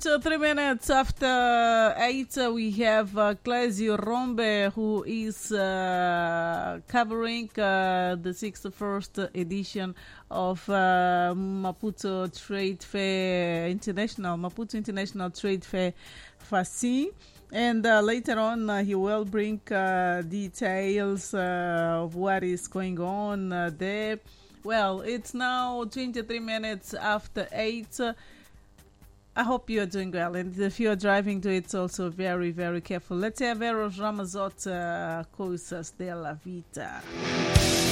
23 minutes after 8, we have Clésio Rombe, who is covering the 61st edition of Maputo Trade Fair International, Maputo International Trade Fair, FACI. And later on, he will bring details of what is going on there. Well, it's now 23 minutes after 8. I hope you are doing well. And if you are driving, do it also very, very careful. Let's have Eros Ramazzotti, Coisas della Vita.